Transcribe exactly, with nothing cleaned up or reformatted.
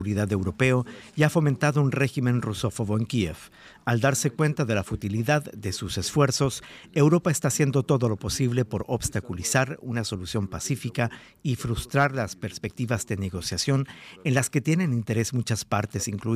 seguridad europeo y ha fomentado un régimen rusófobo en Kiev. Al darse cuenta de la futilidad de sus esfuerzos, Europa está haciendo todo lo posible por obstaculizar una solución pacífica y frustrar las perspectivas de negociación en las que tienen interés muchas partes, incluidas